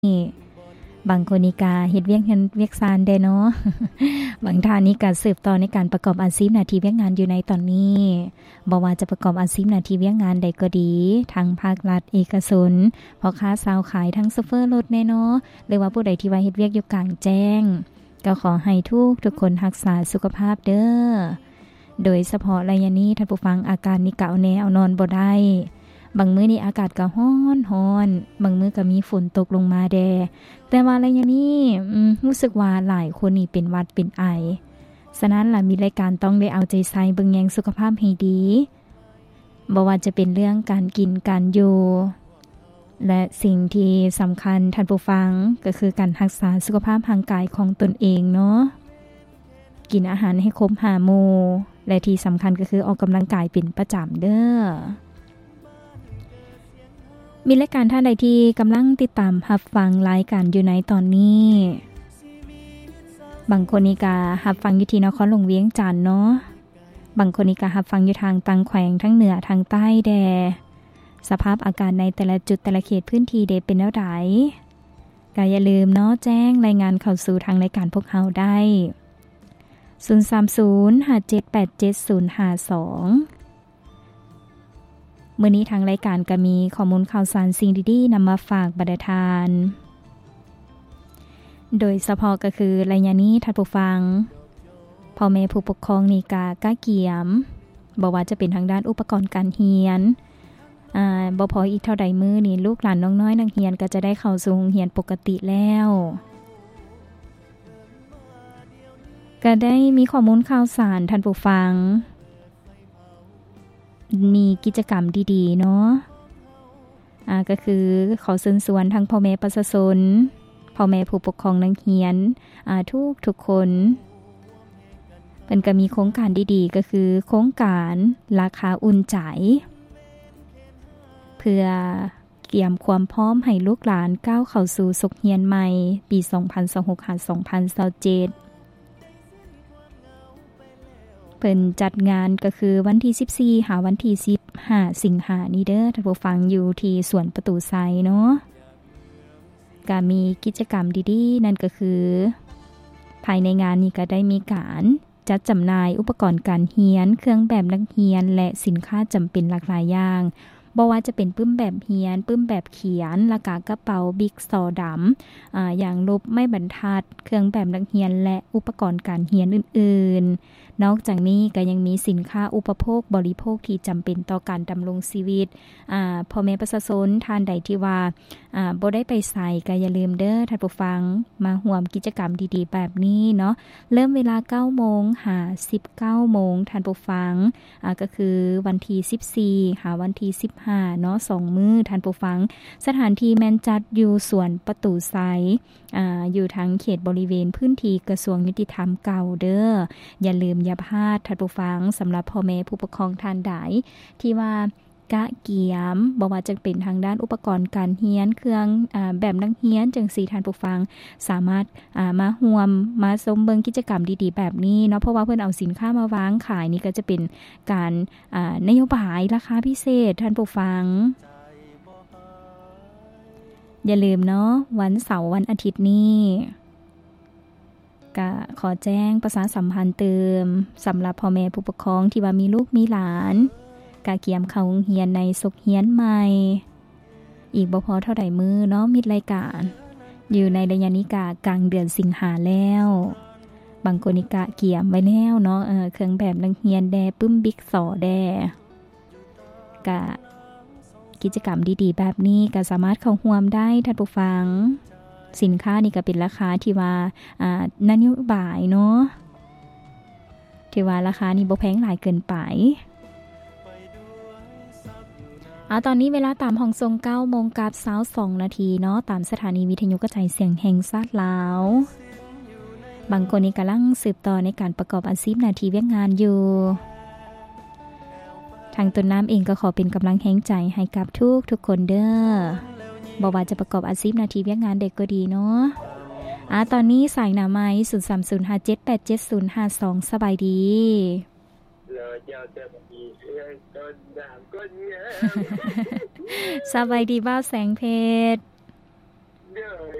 บางคนนี่ก็เฮ็ดเวียกเวียกซานได้เนาะ บางท่านนี่ก็สืบต่อในการประกอบอาชีพหน้าที่เวียกงานอยู่ในตอนนี้บ่ว่าจะประกอบอาชีพหน้าที่เวียกงานใดก็ดีทั้งภาครัฐเอกชนพ่อค้าสาวขายทั้งโชเฟอร์รถแน่เนาะหรือว่าผู้ใดที่ว่าเฮ็ดเวียกอยู่กลางแจ้งก็ขอให้ทุกคนรักษาสุขภาพเด้อโดยเฉพาะระยะนี้ท่านผู้ฟังอาการนี่ก็เอาแน่เอานอนบ่ได้บางมื้อนี่อากาศก็ร้อนบางมื้อก็มีฝนตกลงมาแดแต่ว่าระยะนี้รู้สึกว่าหลายคนนี่เป็นหวัดเป็นไอฉะนั้นล่ะมีรายการต้องได้เอาใจใส่เบิ่งแยงสุขภาพให้ดีบ่ว่าจะเป็นเรื่องการกินการอยู่และสิ่งที่สำคัญท่านผู้ฟังก็คือการรักษาสุขภาพทางกายของตนเองเนาะกินอาหารให้ครบ5หมู่และที่สำคัญก็คือออกกำลังกายเป็นประจำเด้อมีรายการท่านใดที่กำลังติดตามรับฟังรายการอยู่ในตอนนี้บางคนนี่ก็รับฟังอยู่ที่นครหลวงเวียงจันทน์เนาะบางคนนี่ก็รับฟังอยู่ทางต่างแขวงทั้งเหนือทางใต้แดสภาพอากาศในแต่ละจุดแต่ละเขตพื้นที่เดเป็นแนวใดก็อย่าลืมเนาะแจ้งรายงานเข้าสู่ทางรายการพวกเราได้03057875052มื้อนี้ทางรายการก็มีข้อมูลข่าวสารสิ่งดีๆนำมาฝากบรรดาทานโดยเฉพาะก็คือระยะนี้ท่านผู้ฟังพ่อแม่ผู้ปกครองนี่ก็กะเกียมบ่ว่าจะเป็นทางด้านอุปกรณ์การเรียนบ่พออีกเท่าใดมื้อนี่ลูกหลานน้องน้อยนักเรียนก็จะได้เข้าสู่โรงเรียนปกติแล้วก็ได้มีข้อมูลข่าวสารท่านผู้ฟังมีกิจกรรมดีๆเนาะก็คือขอเชิญชวนทั้งพ่อแม่ประชาชนพ่อแม่ผู้ปกครองนักเรียนทุกคนเพิ่นก็มีโครงการดีๆก็คือโครงการราคาอุ่นใจเพื่อเตรียมความพร้อมให้ลูกหลานก้าวเข้าสู่ศุกเรียนใหม่ปี 2026-2027เพิ่นจัดงานก็คือวันที่14หาวันที่15สิงหานี้เด้อท่านผู้ฟังอยู่ที่สวนประตูไซเนาะก็มีกิจกรรมดีๆนั่นก็คือภายในงานนี้ก็ได้มีการจัดจำหน่ายอุปกรณ์การเรียนเครื่องแบบนักเรียนและสินค้าจำเป็นหลากหลายอย่างบ่ว่าจะเป็นปึ้มแบบเรียนปึ้มแบบเขียนแล้วก็กระเป๋าบิ๊กซอดำอย่างลบไม้บรรทัดเครื่องแบบนักเรียนและอุปกรณ์การเรียนอื่นๆนอกจากนี้ก็ยังมีสินค้าอุปโภคบริโภคที่จำเป็นต่อการดำรงชีวิตพ่อแม่ประชาชนท่านใดที่ว่าบ่ได้ไปใส่ก็อย่าลืมเด้อท่านผู้ฟังมาร่วมกิจกรรมดีๆแบบนี้เนาะเริ่มเวลา 9:00 นหา 19:00 นท่านผู้ฟังก็คือวันที่14หาวันที่15เนาะ2มื้อท่านผู้ฟังสถานที่แม่นจัดอยู่สวนประตูไซอยู่ทางเขตบริเวณพื้นที่กระทรวงยุติธรรมเก่าเด้ออย่าลืมอย่าพลาดท่านผู้ฟังสำหรับพ่อแม่ผู้ปกครองท่านใดที่ว่ากะเกียมบ่ว่าจะเป็นทางด้านอุปกรณ์การเรียนเครื่องแบบนักเรียนจังซี่ท่านผู้ฟังสามารถมาร่วมมาชมเบิ่งกิจกรรมดีๆแบบนี้เนาะเพราะว่าเพิ่นเอาสินค้ามาวางขายนี่ก็จะเป็นการนโยบายราคาพิเศษท่านผู้ฟังอย่าลืมเนาะวันเสาร์วันอาทิตย์นี้ก็ขอแจ้งประชาสัมพันธ์เติมสำหรับพ่อแม่ผู้ปกครองที่ว่ามีลูกมีหลานกะเกียมเข้าโรงเรียนในศุกร์เรียนใหม่อีกบ่พอเท่าใดมื้อเนาะมีรายการอยู่ในระยะนี้กกลางเดือนสิงหาแล้วบางคนนี่กะเกียมไว้แล้วเนาะเครื่องแบบนักเรียนแดปึ้มบิ๊กซอแดกะกิจกรรมดีๆแบบนี้ก็สามารถเข้าร่วมได้ท่านผู้ฟังสินค้านี่ก็เป็นราคาที่ว่านโยบายเนาะที่ว่าราคานี่บ่แพงหลายเกินไปตอนนี้เวลาตามห้องทรง 9:22 น.เนาะตามสถานีวิทยุกระจายเสียงแห่งชาติลาวบางคนนี่กำลังสืบต่อในการประกอบอาชีพหน้าที่เวียกงานอยู่ทางต้นน้ำเองก็ขอเป็นกำลังแห่งใจให้กับทุกคนเด้อบ่ว่าจะประกอบอาชีพหน้าที่เวียกงานเด็กก็ดีเนาะตอนนี้สายหน้าไม้030578052สบายดีสบายดีบ้าแสงเพชรเด้อ